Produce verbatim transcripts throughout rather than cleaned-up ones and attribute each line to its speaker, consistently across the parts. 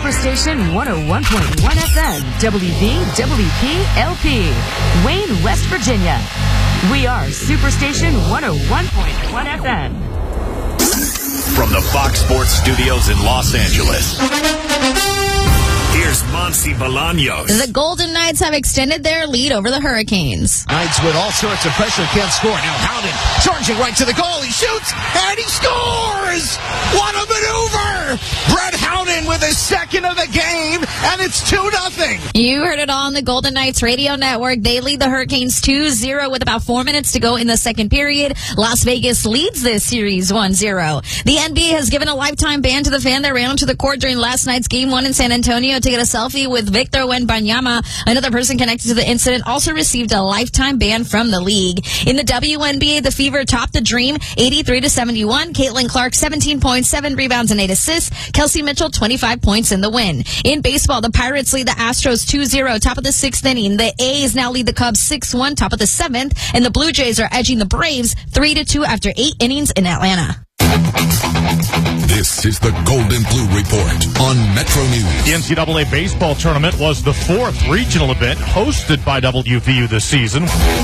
Speaker 1: Superstation one oh one point one F M, W V W P L P, Wayne, West Virginia. We are Superstation one oh one point one F M.
Speaker 2: From the Fox Sports Studios in Los Angeles, here's Monty Bolaños.
Speaker 3: The Golden Knights have extended their lead over the Hurricanes.
Speaker 4: Knights with all sorts of pressure can't score. Now Howden charging right to the goal. He shoots and he scores! What a maneuver! Brett Howden with his second of the game, and it's two nothing.
Speaker 3: You heard it all on the Golden Knights radio network. They lead the Hurricanes two zero with about four minutes to go in the second period. Las Vegas leads this series one zero. The N B A has given a lifetime ban to the fan that ran onto the court during last night's game one in San Antonio to get a selfie with Victor Wembanyama. Another person connected to the incident also received a lifetime ban from the league. In the W N B A, the Fever topped the Dream eighty-three to seventy-one. Caitlin Clark, seventeen points, seven rebounds, and eight assists. Kelsey Mitchell, twenty-five points in the win. In baseball, the Pirates lead the Astros two zero, top of the sixth inning. The A's now lead the Cubs six one, top of the seventh. And the Blue Jays are edging the Braves three to two after eight innings in Atlanta.
Speaker 5: This is the Golden Blue Report on Metro News.
Speaker 6: The N C double A baseball tournament was the fourth regional event hosted by W V U this season.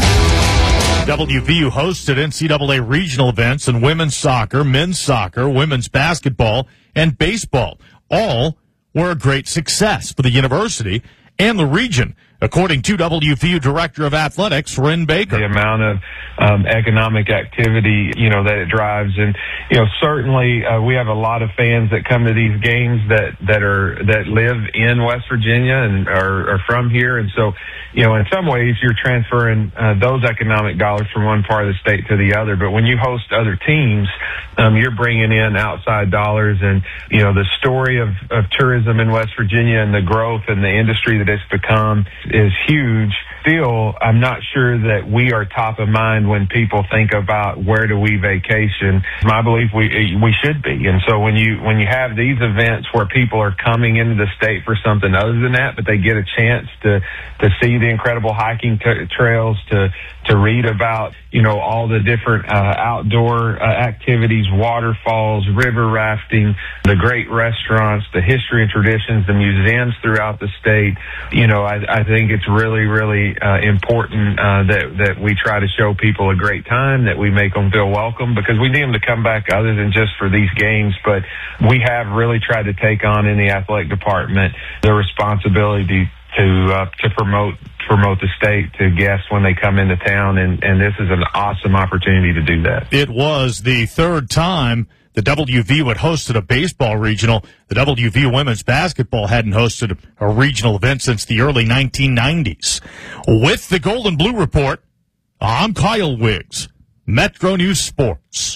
Speaker 6: W V U hosted N C double A regional events in women's soccer, men's soccer, women's basketball, and baseball. All were a great success for the university and the region, according to W V U Director of Athletics, Ren Baker.
Speaker 7: The amount of um, economic activity, you know, that it drives. And, you know, certainly uh, we have a lot of fans that come to these games that, that are that live in West Virginia and are, are from here. And so, you know, in some ways you're transferring uh, those economic dollars from one part of the state to the other. But when you host other teams, um, you're bringing in outside dollars. And, you know, the story of, of tourism in West Virginia and the growth and the industry that it's become is huge. Still, I'm not sure that we are top of mind when people think about where do we vacation. My belief, we we should be. And so when you when you have these events where people are coming into the state for something other than that, but they get a chance to to see the incredible hiking t- trails, to to read about, you know, all the different uh, outdoor uh, activities, waterfalls, river rafting, the great restaurants, the history and traditions, the museums throughout the state. You know, I, I think it's really, really uh, important uh, that that we try to show people a great time, that we make them feel welcome, because we need them to come back other than just for these games. But we have really tried to take on in the athletic department the responsibility to uh, to promote promote the state to guests when they come into town, and, and this is an awesome opportunity to do that.
Speaker 6: It was the third time the W V U had hosted a baseball regional. The W V U women's basketball hadn't hosted a regional event since the early nineteen nineties. With the Golden Blue Report, I'm Kyle Wiggs, Metro News Sports.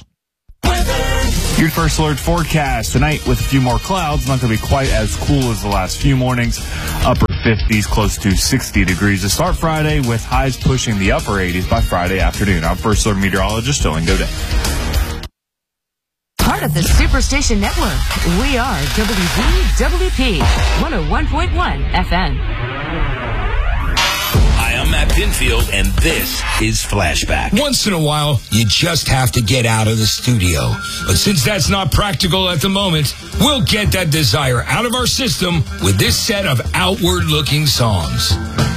Speaker 8: Your first alert forecast tonight with a few more clouds. Not going to be quite as cool as the last few mornings. Upper fifties, close to sixty degrees to start Friday, with highs pushing the upper eighties by Friday afternoon. I'm first alert meteorologist Dylan Godet.
Speaker 1: Part of the Superstation Network, we are W V W P one oh one point one F M.
Speaker 2: I'm Matt Pinfield, and this is Flashback.
Speaker 9: Once in a while, you just have to get out of the studio. But since that's not practical at the moment, we'll get that desire out of our system with this set of outward-looking songs.